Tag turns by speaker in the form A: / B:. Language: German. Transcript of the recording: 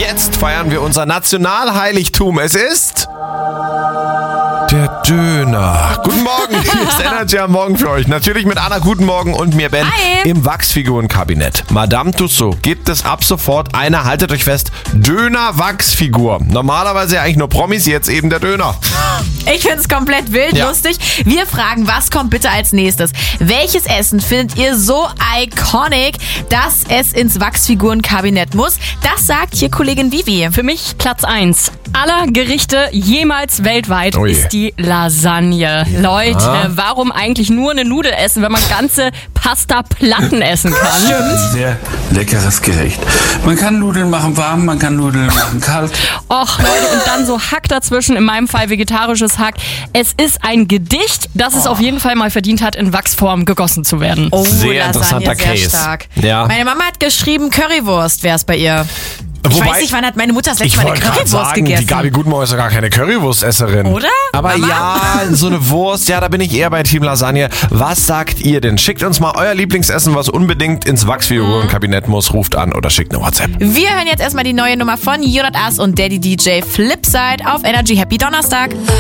A: Jetzt feiern wir unser Nationalheiligtum. Es ist der Döner. Guten Morgen, hier ist Energy am Morgen für euch. Natürlich mit Anna, guten Morgen, und mir Ben.
B: Hi.
A: Im Wachsfigurenkabinett Madame Tussauds gibt es ab sofort eine, haltet euch fest, Döner-Wachsfigur. Normalerweise ja eigentlich nur Promis, jetzt eben der Döner.
B: Ich finde es komplett wild,
A: Ja.
B: lustig. Wir fragen, was kommt bitte als nächstes? Welches Essen findet ihr so iconic, dass es ins Wachsfigurenkabinett muss? Das sagt hier Kollegin Vivi.
C: Für mich Platz 1 aller Gerichte jemals weltweit
A: Ui.
C: ist die Lasagne. Leute, warum eigentlich nur eine Nudel essen, wenn man ganze Pasta-Platten essen kann?
D: Sehr leckeres Gericht. Man kann Nudeln machen warm, man kann Nudeln machen kalt.
C: Och Leute, und dann so Hack dazwischen, in meinem Fall vegetarisches Hack. Es ist ein Gedicht, das es auf jeden Fall mal verdient hat, in Wachsform gegossen zu werden.
B: Oh,
A: Sehr interessanter
B: Lasagne, sehr
A: Case.
B: stark.
A: Ja.
B: Meine Mama hat geschrieben, Currywurst wäre es bei ihr. Ich
A: Wobei-
B: weiß nicht, wann hat meine Mutter das letzte
A: Ich
B: Mal eine
A: wollte gerade
B: Currywurst
A: sagen,
B: gegessen?
A: die Gabi Gutmorgen ist ja gar keine Currywurstesserin.
B: Oder?
A: Aber
B: Mama?
A: ja, so eine Wurst, ja, da bin ich eher bei Team Lasagne. Was sagt ihr denn? Schickt uns mal euer Lieblingsessen, was unbedingt ins Wachsfigurenkabinett muss. Ruft an oder schickt eine WhatsApp.
B: Wir hören jetzt erstmal die neue Nummer von Jonas und Daddy DJ Flipside auf Energy. Happy Donnerstag.